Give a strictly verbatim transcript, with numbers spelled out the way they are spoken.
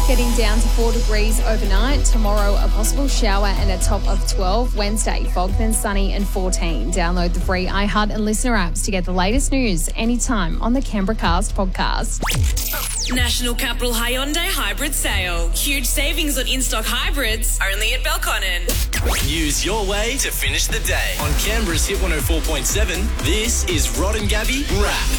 getting down to four degrees overnight. Tomorrow, a possible shower and a top of twelve. Wednesday, fog then sunny and fourteen. Download the free iHeart and Listener apps to get the latest news anytime on the Canberra Cast podcast. National Capital Hyundai Hybrid Sale. Huge savings on in-stock hybrids, only at Belconnen. Use your way to finish the day. On Canberra's Hit one oh four point seven, this is Rod and Gabby Wrap.